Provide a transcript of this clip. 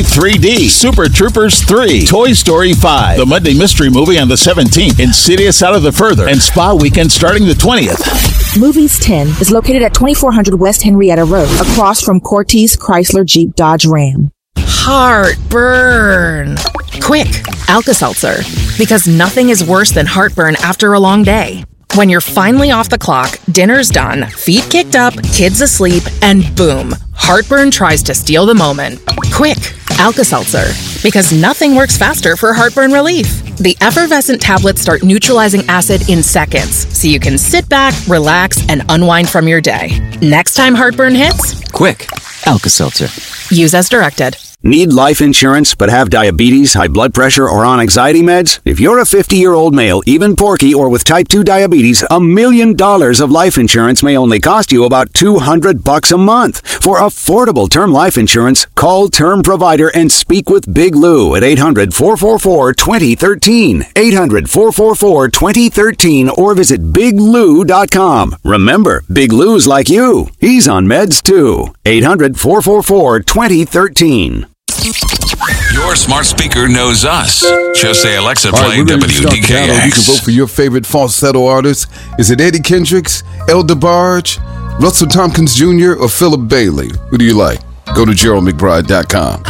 3D, Super Troopers 3, Toy Story 5, The Monday Mystery Movie on the 17th, Insidious Out of the Further, and Spa Weekend starting the 20th. Movies 10 is located at 2400 West Henrietta Road, across from Cortez Chrysler Jeep Dodge Ram. Heartburn. Quick, Alka-Seltzer. Because nothing is worse than heartburn after a long day. When you're finally off the clock, dinner's done, feet kicked up, kids asleep, and boom, heartburn tries to steal the moment. Quick, Alka-Seltzer. Because nothing works faster for heartburn relief. The effervescent tablets start neutralizing acid in seconds, so you can sit back, relax, and unwind from your day. Next time heartburn hits, quick, Alka-Seltzer. Use as directed. Need life insurance but have diabetes, high blood pressure, or on anxiety meds? If you're a 50-year-old male, even porky, or with type 2 diabetes, $1 million of life insurance may only cost you about $200 a month. For affordable term life insurance, call Term Provider and speak with Big Lou at 800-444-2013. 800-444-2013 or visit biglou.com. Remember, Big Lou's like you. He's on meds too. 800-444-2013. Your smart speaker knows us. Just say, Alexa, play WDKX. You can vote for your favorite falsetto artist. Is it Eddie Kendricks, El DeBarge, Russell Tompkins Jr., or Philip Bailey? Who do you like? Go to GeraldMcBride.com.